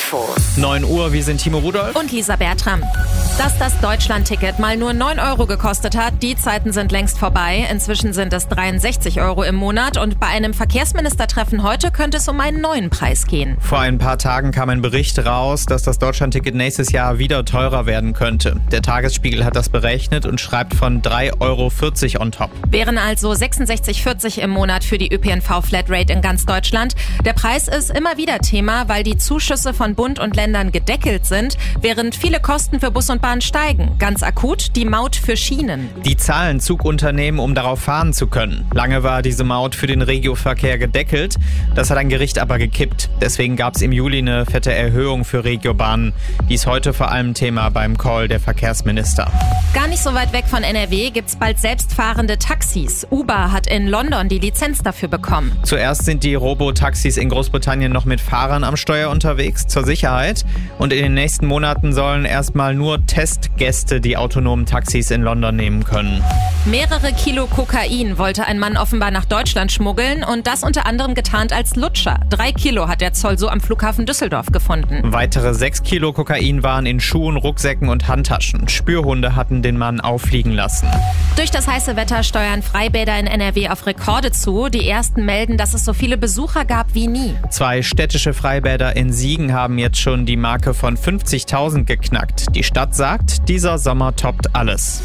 Info. 9 Uhr, wir sind Timo Rudolph. Und Lisa Bertram. Dass das Deutschland-Ticket mal nur 9 Euro gekostet hat, die Zeiten sind längst vorbei. Inzwischen sind es 63 Euro im Monat und bei einem Verkehrsministertreffen heute könnte es um einen neuen Preis gehen. Vor ein paar Tagen kam ein Bericht raus, dass das Deutschland-Ticket nächstes Jahr wieder teurer werden könnte. Der Tagesspiegel hat das berechnet und schreibt von 3,40 Euro on top. Wären also 66,40 im Monat für die ÖPNV-Flatrate in ganz Deutschland. Der Preis ist immer wieder Thema, weil die Zuschüsse von Bund und Ländern gedeckelt sind, während viele Kosten für Bus und Bahn steigen. Ganz akut die Maut für Schienen. Die zahlen Zugunternehmen, um darauf fahren zu können. Lange war diese Maut für den Regioverkehr gedeckelt. Das hat ein Gericht aber gekippt. Deswegen gab es im Juli eine fette Erhöhung für Regiobahnen. Die ist heute vor allem Thema beim Call der Verkehrsminister. Gar nicht so weit weg von NRW gibt's bald selbstfahrende Taxis. Uber hat in London die Lizenz dafür bekommen. Zuerst sind die Robotaxis in Großbritannien noch mit Fahrern am Steuer unterwegs, zur Sicherheit. Und in den nächsten Monaten sollen erstmal nur Testgäste die autonomen Taxis in London nehmen können. Mehrere Kilo Kokain wollte ein Mann offenbar nach Deutschland schmuggeln und das unter anderem getarnt als Lutscher. 3 Kilo hat der Zoll so am Flughafen Düsseldorf gefunden. Weitere 6 Kilo Kokain waren in Schuhen, Rucksäcken und Handtaschen. Spürhunde hatten den Mann auffliegen lassen. Durch das heiße Wetter steuern Freibäder in NRW auf Rekorde zu. Die ersten melden, dass es so viele Besucher gab wie nie. 2 städtische Freibäder in Siegen haben jetzt schon die Marke von 50.000 geknackt. Die Stadt sagt, dieser Sommer toppt alles.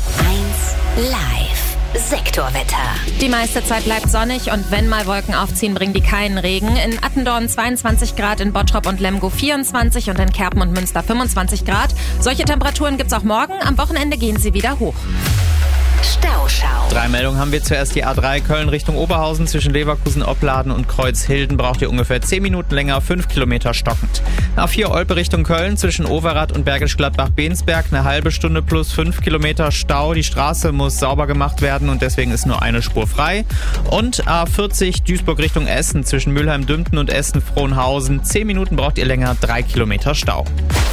1 Live. Sektorwetter. Die meiste Zeit bleibt sonnig und wenn mal Wolken aufziehen, bringen die keinen Regen. In Attendorn 22 Grad, in Bottrop und Lemgo 24 und in Kerpen und Münster 25 Grad. Solche Temperaturen gibt's auch morgen. Am Wochenende gehen sie wieder hoch. Stauschau. 3 Meldungen haben wir. Zuerst die A3 Köln Richtung Oberhausen. Zwischen Leverkusen, Opladen und Kreuzhilden braucht ihr ungefähr 10 Minuten länger, 5 Kilometer stockend. A4 Olpe Richtung Köln. Zwischen Overath und Bergisch Gladbach-Bensberg eine halbe Stunde plus 5 Kilometer Stau. Die Straße muss sauber gemacht werden und deswegen ist nur eine Spur frei. Und A40 Duisburg Richtung Essen. Zwischen Mülheim-Dümpten und Essen-Frohnhausen. 10 Minuten braucht ihr länger, 3 Kilometer Stau.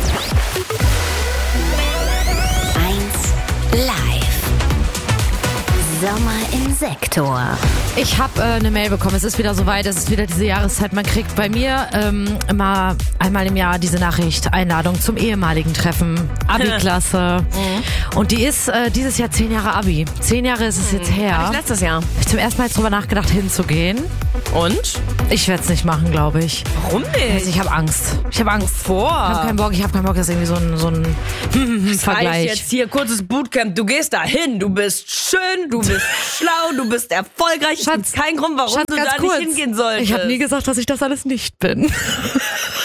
1 Live. Sommer im Sektor. Ich habe eine Mail bekommen. Es ist wieder soweit. Es ist wieder diese Jahreszeit. Man kriegt bei mir immer einmal im Jahr diese Nachricht, Einladung zum ehemaligen Treffen. Abi-Klasse. Und die ist dieses Jahr 10 Jahre Abi. 10 Jahre ist es jetzt her. Hab ich letztes Jahr. Ich zum ersten Mal jetzt drüber nachgedacht, hinzugehen. Und? Ich werde es nicht machen, glaube ich. Warum nicht? Ich habe Angst. Ich habe Angst. Vor. Ich habe keinen Bock, das ist irgendwie so ein Vergleich. Jetzt hier kurzes Bootcamp. Du gehst da hin. Du bist schön, du bist schlau, du bist erfolgreich. Schatz, es gibt keinen Grund, warum du da nicht hingehen solltest. Ich habe nie gesagt, dass ich das alles nicht bin.